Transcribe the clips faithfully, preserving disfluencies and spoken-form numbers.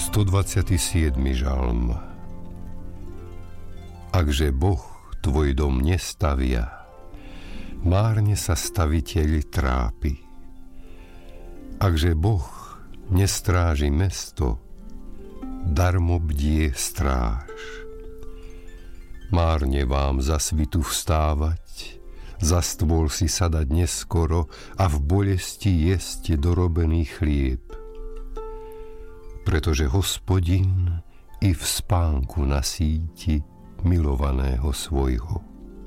stodvadsiaty siedmy žalm. Akže Boh tvoj dom nestavia, márne sa staviteľ trápi. Akže Boh nestráži mesto, darmo bdie stráž. Márne vám za svitu vstávať, za stôl si sadať neskoro a v bolesti jesť dorobený chlieb. Pretože Hospodin i v spánku nasíti milovaného svojho.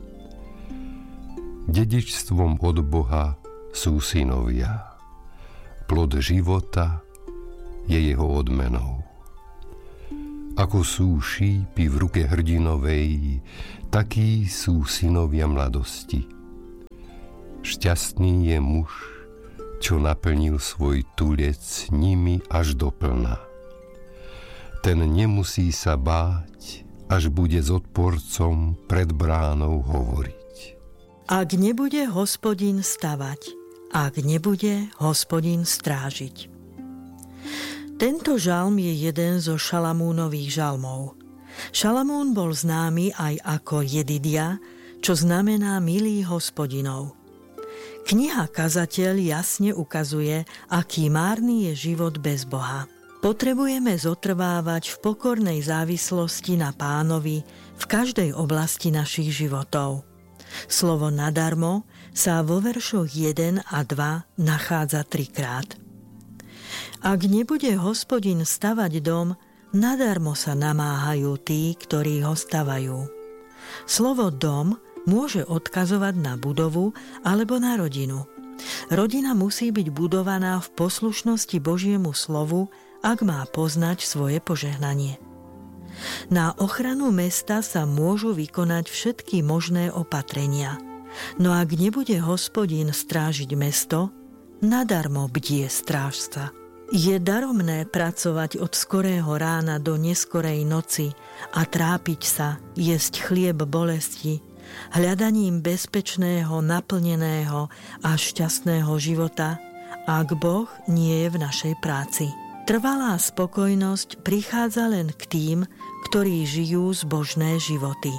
Dedičstvom od Boha sú synovia. Plod života je jeho odmenou. Ako sú šípy v ruke hrdinovej, takí sú synovia mladosti. Šťastný je muž, čo naplnil svoj tulec nimi až do plna. Ten nemusí sa báť, až bude s odporcom pred bránou hovoriť. Ak nebude Hospodin stavať, ak nebude Hospodin strážiť. Tento žalm je jeden zo Šalamúnových žalmov. Šalamún bol známy aj ako Jedidia, čo znamená milý Hospodinov. Kniha Kazateľ jasne ukazuje, aký márny je život bez Boha. Potrebujeme zotrvávať v pokornej závislosti na Pánovi v každej oblasti našich životov. Slovo nadarmo sa vo veršoch jeden a dva nachádza trikrát. Ak nebude Hospodin stavať dom, nadarmo sa namáhajú tí, ktorí ho stavajú. Slovo dom môže odkazovať na budovu alebo na rodinu. Rodina musí byť budovaná v poslušnosti Božiemu slovu, ak má poznať svoje požehnanie. Na ochranu mesta sa môžu vykonať všetky možné opatrenia, no ak nebude Hospodin strážiť mesto, nadarmo bdie strážca. Je daromné pracovať od skorého rána do neskorej noci a trápiť sa, jesť chlieb bolesti, hľadaním bezpečného, naplneného a šťastného života, ak Boh nie je v našej práci. Trvalá spokojnosť prichádza len k tým, ktorí žijú zbožné životy.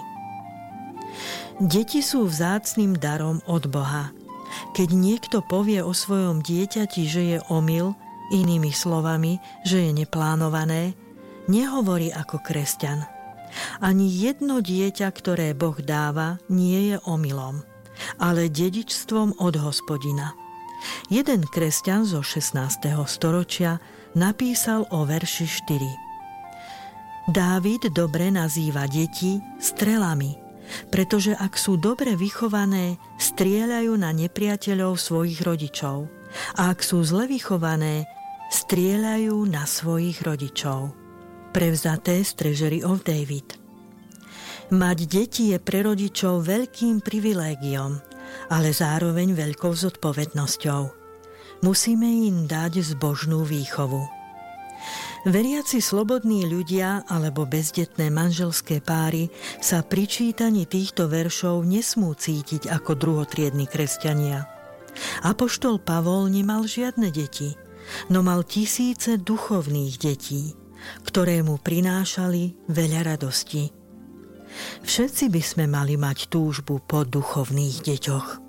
Deti sú vzácnym darom od Boha. Keď niekto povie o svojom dieťati, že je omyl, inými slovami, že je neplánované, nehovorí ako kresťan. Ani jedno dieťa, ktoré Boh dáva, nie je omylom, ale dedičstvom od Hospodina. Jeden kresťan zo šestnásteho storočia napísal o verši štyri. Dávid dobre nazýva deti strelami, pretože ak sú dobre vychované, strieľajú na nepriateľov svojich rodičov, a ak sú zle vychované, strieľajú na svojich rodičov. Prevzaté z Treasury of David. Mať deti je pre rodičov veľkým privilégiom, ale zároveň veľkou zodpovednosťou. Musíme im dať zbožnú výchovu. Veriaci slobodní ľudia alebo bezdetné manželské páry sa pri čítaní týchto veršov nesmú cítiť ako druhotriedni kresťania. Apoštol Pavol nemal žiadne deti, no mal tisíce duchovných detí, ktoré mu prinášali veľa radosti. Všetci by sme mali mať túžbu po duchovných deťoch.